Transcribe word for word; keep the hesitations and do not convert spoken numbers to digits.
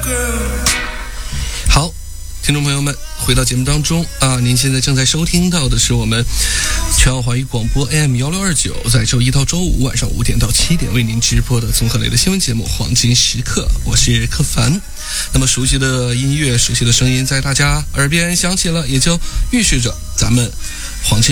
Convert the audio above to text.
好，听众朋友们，回到节目当中啊，您现在正在收听到的是我们全澳华语广播 A M 一六二九，在周一到周五晚上五点到七点为您直播的综合类的新闻节目《黄金时刻》，我是柯凡。那么熟悉的音乐、熟悉的声音在大家耳边响起了，也就预示着咱们黄金